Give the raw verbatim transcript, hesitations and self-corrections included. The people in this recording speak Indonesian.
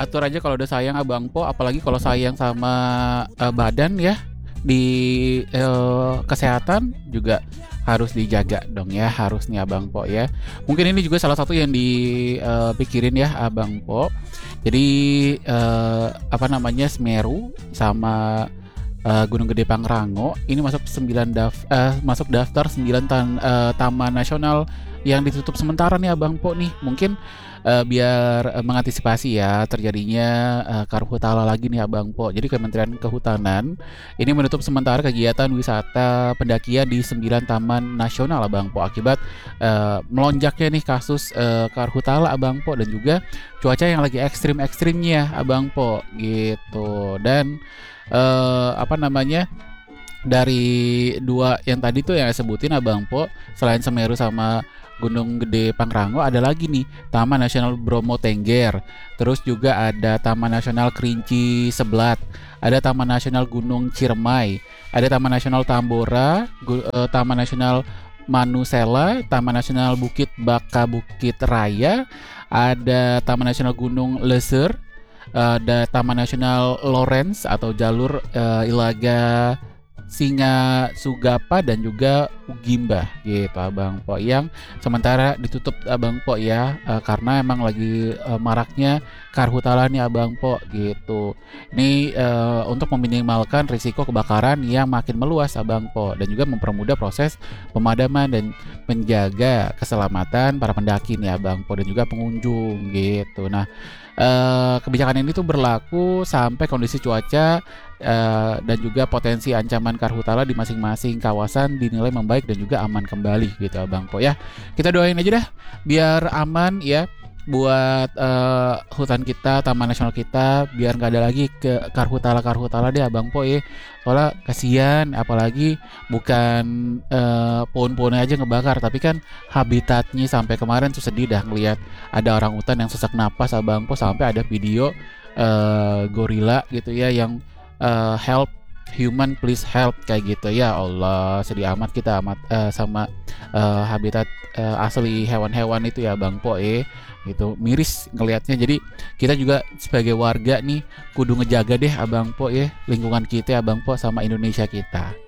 atur aja kalau udah sayang Abang Po, apalagi kalau sayang sama uh, badan ya, di uh, kesehatan juga harus dijaga dong ya, harus nih Abang Po ya. Mungkin ini juga salah satu yang dipikirin ya Abang Po. Jadi uh, apa namanya, Semeru sama uh, Gunung Gede Pangrango ini masuk sembilan daf uh, masuk daftar sembilan tan uh, taman nasional yang ditutup sementara nih Abang Po nih. Mungkin uh, biar uh, mengantisipasi ya terjadinya uh, karhutala lagi nih Abang Po. Jadi Kementerian Kehutanan ini menutup sementara kegiatan wisata pendakian di sembilan taman nasional Abang Po akibat uh, melonjaknya nih kasus uh, karhutala Abang Po, dan juga cuaca yang lagi ekstrim-ekstrimnya Abang Po gitu. Dan uh, apa namanya, dari dua yang tadi tuh yang saya sebutin Abang Po, selain Semeru sama Gunung Gede Pangrango, ada lagi nih Taman Nasional Bromo Tengger, terus juga ada Taman Nasional Kerinci Seblat, ada Taman Nasional Gunung Ciremai, ada Taman Nasional Tambora, Gu- eh, Taman Nasional Manusela, Taman Nasional Bukit Baka Bukit Raya, ada Taman Nasional Gunung Leser, ada Taman Nasional Lawrence atau jalur eh, Ilaga Singa Sugapa, dan juga Ugimba gitu Abang Po, yang sementara ditutup Abang Po ya, eh, karena emang lagi eh, maraknya karhutala nih Abang Po gitu. Ini eh, untuk meminimalkan risiko kebakaran yang makin meluas Abang Po, dan juga mempermudah proses pemadaman dan menjaga keselamatan para pendaki nih Abang Po dan juga pengunjung gitu. Nah, eh, kebijakan ini tuh berlaku sampai kondisi cuaca Uh, dan juga potensi ancaman karhutala di masing-masing kawasan dinilai membaik dan juga aman kembali gitu Abang Po ya. Kita doain aja dah biar aman ya buat uh, hutan kita, taman nasional kita, biar nggak ada lagi ke karhutala-karhutala deh Abang Po ya. Soalnya kasihan, apalagi bukan uh, pohon-pohonnya aja ngebakar, tapi kan habitatnya. Sampai kemarin tuh sedih dah ngelihat ada orang hutan yang sesak napas Abang Po, sampai ada video uh, gorila gitu ya yang uh, help human please help kayak gitu. Ya Allah, sedih amat kita amat uh, sama uh, habitat uh, asli hewan-hewan itu ya Bang Po eh gitu, miris ngelihatnya. Jadi kita juga sebagai warga nih kudu ngejaga deh Abang Po ya lingkungan kita Abang Po sama Indonesia kita.